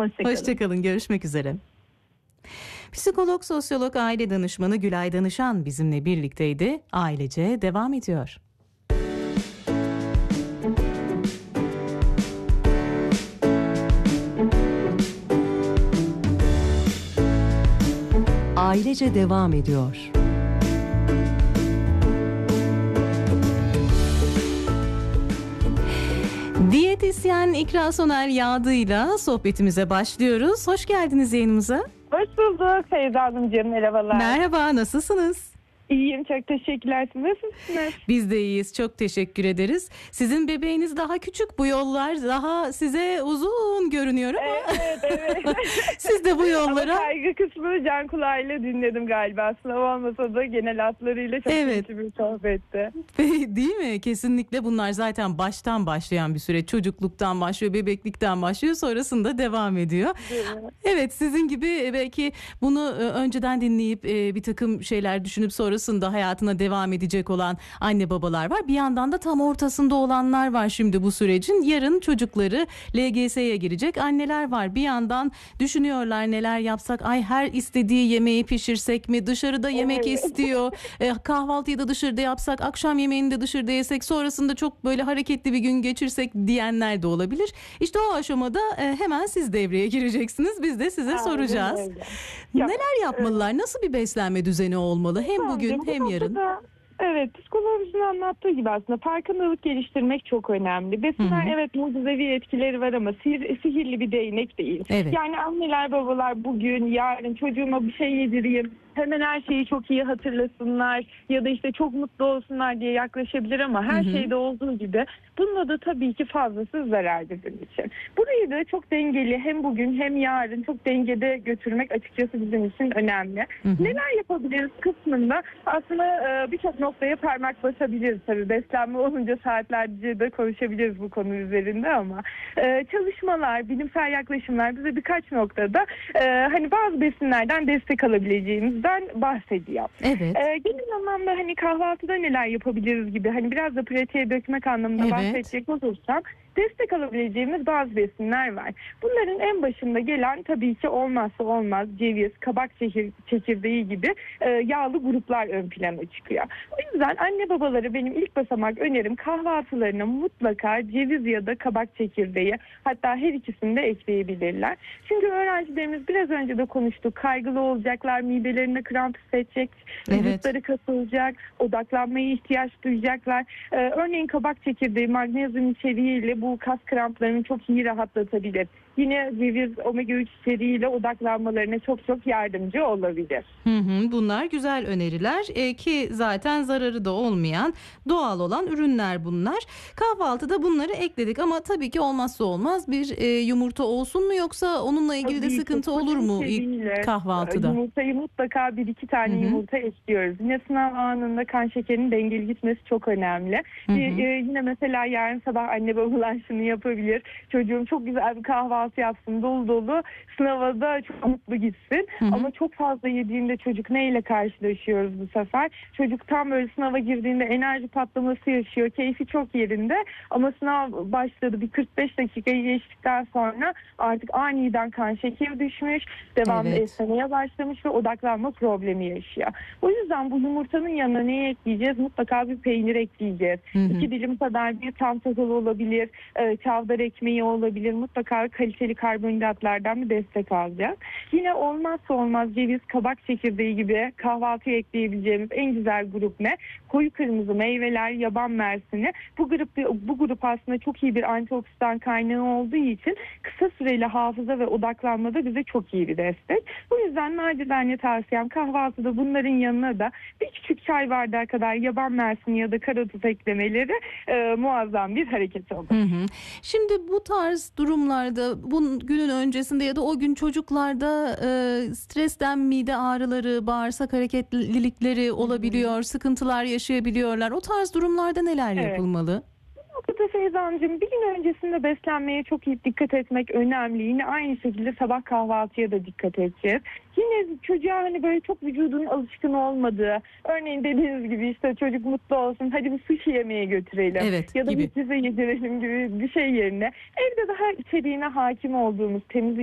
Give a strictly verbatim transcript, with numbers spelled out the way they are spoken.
Hoşçakalın. Hoşçakalın. Görüşmek üzere. Psikolog, sosyolog, aile danışmanı Gülay Danışan bizimle birlikteydi. Ailece devam ediyor. Ailece devam ediyor. Diyetisyen İkra Soner Yağdı'yla sohbetimize başlıyoruz. Hoş geldiniz yayınımıza. Hoş bulduk Feyza Hanımcığım, merhabalar. Merhaba, nasılsınız? İyiyim, çok teşekkürler. Siz nasılsınız? Biz de iyiyiz, çok teşekkür ederiz. Sizin bebeğiniz daha küçük, bu yollar daha size uzun görünüyor ama Evet, evet. siz de bu yollara... Ama kaygı kısmını can kulağıyla dinledim galiba. Sınav olmasa da genel hatlarıyla çok Evet. keyifli bir sohbetti. Değil mi? Kesinlikle bunlar zaten baştan başlayan bir süreç. Çocukluktan başlıyor, bebeklikten başlıyor, sonrasında devam ediyor. Evet, sizin gibi belki bunu önceden dinleyip bir takım şeyler düşünüp sonrasında hayatına devam edecek olan anne babalar var. Bir yandan da tam ortasında olanlar var şimdi bu sürecin. Yarın çocukları L G S'ye girecek anneler var. Bir yandan düşünüyorlar neler yapsak, ay her istediği yemeği pişirsek mi, dışarıda yemek Evet. istiyor, e, kahvaltıyı da dışarıda yapsak, akşam yemeğini de dışarıda yesek, sonrasında çok böyle hareketli bir gün geçirsek diyenler de olabilir. İşte o aşamada e, hemen siz devreye gireceksiniz. Biz de size Aynen soracağız. öyle. Ya, Neler yapmalılar? Nasıl bir beslenme düzeni olmalı? Hem bugün Bence bu hem yarın. noktada, evet, psikolojinin anlattığı gibi aslında farkındalık geliştirmek çok önemli. Besinler Hı hı. evet mucizevi etkileri var ama sihir, sihirli bir değnek değil. Evet. Yani anneler babalar bugün yarın çocuğuma bir şey yedireyim, hemen her şeyi çok iyi hatırlasınlar ya da işte çok mutlu olsunlar diye yaklaşabilir ama her Hı hı. şeyde olduğu gibi bunda da tabii ki fazlası zarar bizim için. Burayı da çok dengeli hem bugün hem yarın çok dengede götürmek açıkçası bizim için önemli. Hı hı. Neler yapabiliriz kısmında aslında e, birçok noktaya parmak basabiliriz tabii. Beslenme olunca saatlerce de konuşabiliriz bu konu üzerinde ama e, çalışmalar, bilimsel yaklaşımlar bize birkaç noktada e, hani bazı besinlerden destek alabileceğimizden bahsediyor. Evet. E, genel anlamda hani kahvaltıda neler yapabiliriz gibi hani biraz da pratiğe dökmek anlamında Evet. bahsedecek olursam destek alabileceğimiz bazı besinler var. Bunların en başında gelen tabii ki olmazsa olmaz ceviz, kabak çekir, çekirdeği gibi e, yağlı gruplar ön plana çıkıyor. O yüzden anne babalara benim ilk basamak önerim kahvaltılarına mutlaka ceviz ya da kabak çekirdeği, hatta her ikisini de ekleyebilirler. Çünkü öğrencilerimiz biraz önce de konuştuk, kaygılı olacaklar, midelerine kramp hissedecek, Evet. vücutları kasılacak, odaklanmaya ihtiyaç duyacaklar. Ee, örneğin kabak çekirdeği magnezyum içeriğiyle bu kas kramplarını çok iyi rahatlatabilir. Yine ceviz omega üç içeriğiyle odaklanmalarına çok çok yardımcı olabilir. Hı hı, bunlar güzel öneriler e, ki zaten zararı da olmayan doğal olan ürünler bunlar. Kahvaltıda bunları ekledik ama tabii ki olmazsa olmaz bir e, yumurta olsun mu, yoksa onunla ilgili de Tabii ki sıkıntı protein olur mu içeriğiyle, ilk kahvaltıda? Yumurtayı mutlaka bir iki tane Hı hı. yumurta ekliyoruz. Yine sınav anında kan şekerinin dengeli gitmesi çok önemli. Hı hı. Ee, yine mesela yarın sabah anne babalar şunu yapabilir. Çocuğum çok güzel bir kahvaltı yapsın, dolu dolu, sınava da çok mutlu gitsin. Hı hı. Ama çok fazla yediğinde çocuk neyle karşılaşıyoruz bu sefer? Çocuk tam böyle sınava girdiğinde enerji patlaması yaşıyor. Keyfi çok yerinde ama sınav başladı. Bir kırk beş dakikayı geçtikten sonra artık aniden kan şekeri düşmüş, devamlı Evet. esnemeye başlamış ve odaklanma problemi yaşıyor. O yüzden bu yumurtanın yanına ne ekleyeceğiz? Mutlaka bir peynir ekleyeceğiz. Hı hı. İki dilim kadar bir tam tahıl olabilir, e, çavdar ekmeği olabilir. Mutlaka kaliteli karbonhidratlardan bir destek alacağız. Yine olmazsa olmaz ceviz, kabak çekirdeği gibi kahvaltıya ekleyebileceğimiz en güzel grup ne? Koyu kırmızı meyveler, yaban mersini. Bu grup bu grup aslında çok iyi bir antioksidan kaynağı olduğu için kısa süreli hafıza ve odaklanmada bize çok iyi bir destek. Bu yüzden nacizane tavsiyem kahvaltıda bunların yanına da bir küçük çay bardağı kadar yaban mersini ya da karadut eklemeleri e, muazzam bir hareket olur. Hı hı. Şimdi bu tarz durumlarda, bu günün öncesinde ya da o gün çocuklarda e, stresten mide ağrıları, bağırsak hareketlilikleri olabiliyor, sıkıntılar yaşayabiliyorlar. O tarz durumlarda neler Evet. yapılmalı? Noktada Feyza'cığım, bir gün öncesinde beslenmeye çok iyi dikkat etmek önemli. Yine aynı şekilde sabah kahvaltıya da dikkat edeceğiz. Yine çocuğa hani böyle çok vücudun alışkın olmadığı, örneğin dediğiniz gibi işte çocuk mutlu olsun, hadi bir sushi yemeye götürelim Evet, ya da gibi. bir pizza yedirelim gibi bir şey yerine evde daha içeriğine hakim olduğumuz, temiz